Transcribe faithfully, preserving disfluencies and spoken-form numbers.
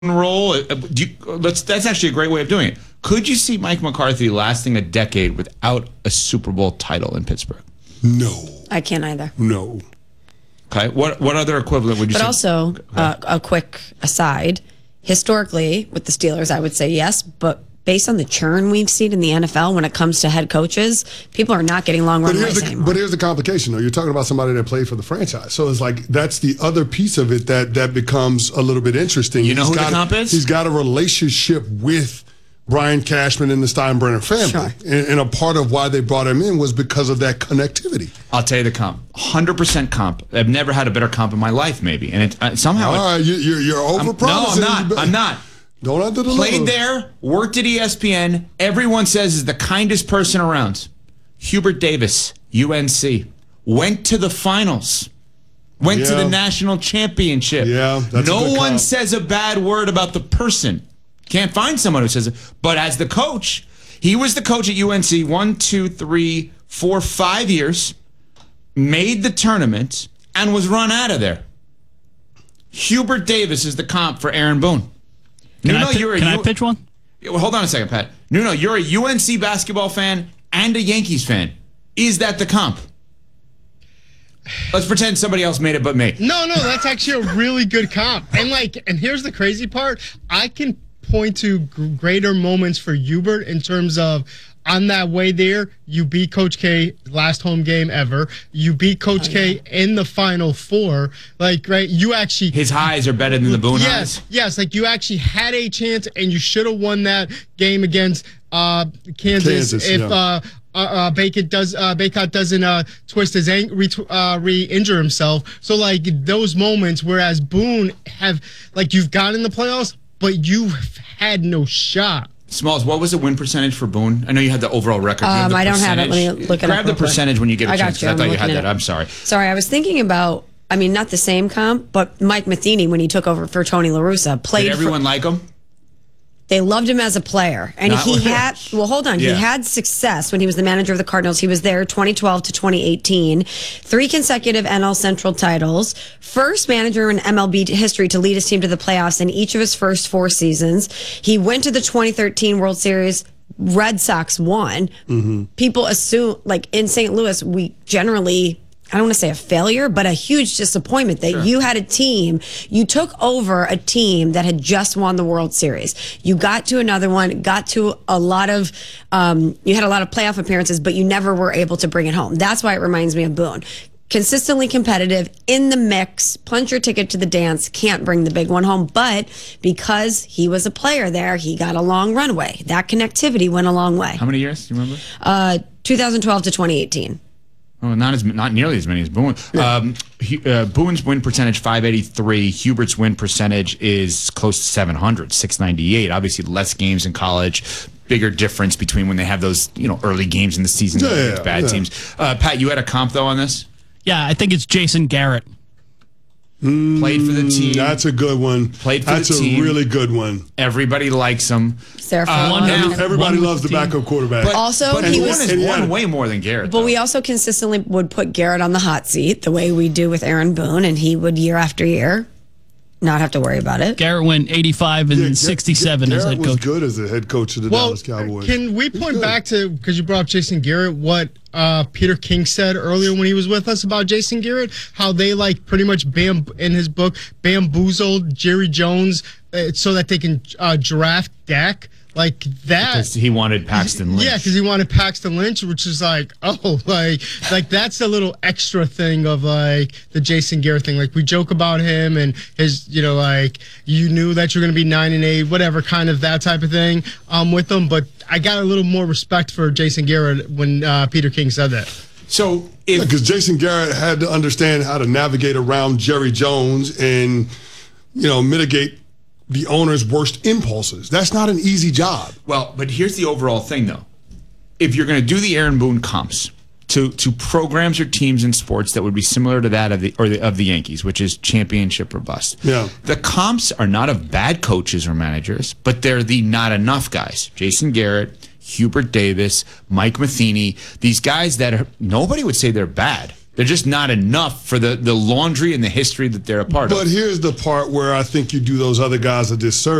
role? Do you, let's, that's actually a great way of doing it. Could you see Mike McCarthy lasting a decade without a Super Bowl title in Pittsburgh? No. I can't either. No. Okay. What what other equivalent would you but say? But also, uh, a quick aside, historically, with the Steelers, I would say yes, but based on the churn we've seen in the N F L when it comes to head coaches, people are not getting long runways anymore. But here's the complication, though. You're talking about somebody that played for the franchise. So it's like that's the other piece of it that, that becomes a little bit interesting. You know he's who got, the comp is? He's got a relationship with Brian Cashman and the Steinbrenner family. Sure. And, and a part of why they brought him in was because of that connectivity. I'll tell you the comp. one hundred percent comp. I've never had a better comp in my life, maybe. And it, uh, somehow... All it, right, you, you're, you're over-promising. No, I'm not. I'm not. Don't under the Played there, worked at E S P N. Everyone says is the kindest person around. Hubert Davis, U N C. Went to the finals. Went yeah. to the national championship. Yeah, that's No a good one comp. says a bad word about the person. Can't find someone who says it. But as the coach, he was the coach at U N C one, two, three, four, five years, made the tournament, and was run out of there. Hubert Davis is the comp for Aaron Boone. Can, Nuno, I, pi- you're a can U- I pitch one? Well, hold on a second, Pat. Nuno, you're a U N C basketball fan and a Yankees fan. Is that the comp? Let's pretend somebody else made it but me. No, no, that's actually a really good comp. And like, and here's the crazy part. I can point to g- greater moments for Hubert in terms of on that way there, you beat Coach K last home game ever. You beat Coach oh, yeah. K in the Final Four. Like, right, you actually... His highs are better than the Boone yes, highs? Yes, like you actually had a chance and you should have won that game against uh, Kansas, Kansas if... yeah. Uh, Uh, uh, Baycott does. Uh, Baycott doesn't uh, twist his ankle, re, uh, re-injure himself. So like those moments, whereas Boone have like you've gotten in the playoffs, but you've had no shot. Smalls, what was the win percentage for Boone? I know you had the overall record. Do you have Um, the I don't have it. percentage? Let me look it Grab up the real quick. percentage when you get a I got chance. 'cause you. I I'm thought you looking had it that. up. I'm sorry. Sorry, I was thinking about. I mean, not the same comp, but Mike Matheny when he took over for Tony La Russa played. Did everyone for, like him? They loved him as a player, and Not he with- had. Well, hold on. Yeah. He had success when he was the manager of the Cardinals. He was there twenty twelve to twenty eighteen, three consecutive N L Central titles, first manager in M L B history to lead his team to the playoffs in each of his first four seasons. He went to the twenty thirteen World Series. Red Sox won. Mm-hmm. People assume, like in Saint Louis, we generally. I don't want to say a failure, but a huge disappointment that sure. you had a team, you took over a team that had just won the World Series. You got to another one, got to a lot of, um, you had a lot of playoff appearances, but you never were able to bring it home. That's why it reminds me of Boone. Consistently competitive, in the mix, punch your ticket to the dance, can't bring the big one home. But because he was a player there, he got a long runway. That connectivity went a long way. How many years? Do you remember? Uh, twenty twelve to twenty eighteen. Oh, not as not nearly as many as Boone. Yeah. Um, he, uh, Boone's win percentage five eighty-three. Hubert's win percentage is close to seven hundred, six ninety-eight. Obviously, less games in college. Bigger difference between when they have those you know early games in the season yeah, against yeah, bad yeah. teams. Uh, Pat, you had a comp though on this. Yeah, I think it's Jason Garrett. Mm, Played for the team. That's a good one. Played for that's the team. a really good one. Everybody likes him. Sarah Uh, Fallon. Every, everybody One loves the team. backup quarterback. But Also, but he Boone was- has and he won had- way more than Garrett. But though. we also consistently would put Garrett on the hot seat the way we do with Aaron Boone, and he would year after year not have to worry about it. Garrett went eighty-five and Yeah, Gar- sixty-seven as Garrett head was coach. good as the head coach of the Well, Dallas Cowboys. can we point back to, because you brought up Jason Garrett, what uh, Peter King said earlier when he was with us about Jason Garrett, how they like pretty much bam in his book bamboozled Jerry Jones uh, so that they can uh, draft Dak like that. Because he wanted Paxton Lynch. Yeah, because he wanted Paxton Lynch, which is like, oh, like, like that's the little extra thing of like the Jason Garrett thing. Like we joke about him and his, you know, like you knew that you're going to be nine and eight, whatever, kind of that type of thing um, with him. But I got a little more respect for Jason Garrett when uh, Peter King said that. So if Because Jason Garrett had to understand how to navigate around Jerry Jones and, you know, mitigate the owner's worst impulses. That's not an easy job. Well, but here's the overall thing, though. If you're going to do the Aaron Boone comps to to programs or teams in sports that would be similar to that of the or the, of the Yankees, which is championship or bust, Yeah. the comps are not of bad coaches or managers, but they're the not enough guys. Jason Garrett, Hubert Davis, Mike Matheny, these guys that are, nobody would say they're bad. They're just not enough for the, the laundry and the history that they're a part But of. here's the part where I think you do those other guys a disservice.